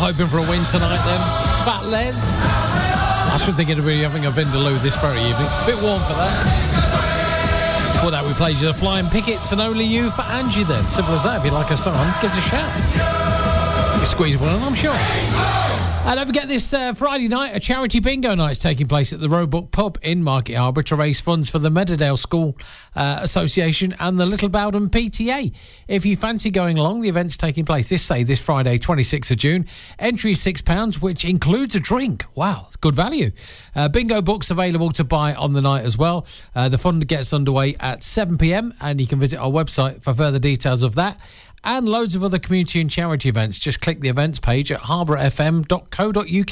hoping for a win tonight then. Fat Les. I should think it'd be having a Vindaloo this very evening. Bit warm for that. Before that, we played you the Flying Pickets and Only You for Angie then. Simple as that. If you'd like a song, give us a shout. You squeeze one in, I'm sure. And don't forget this Friday night, a charity bingo night is taking place at the Roebuck Pub in Market Harbour to raise funds for the Meadowdale School Association and the Little Bowden PTA. If you fancy going along, the event's taking place this Friday, 26th of June. Entry is £6, which includes a drink. Wow, good value. Bingo books available to buy on the night as well. The fund gets underway at 7 p.m, and you can visit our website for further details of that. And loads of other community and charity events. Just click the events page at harbourfm.co.uk.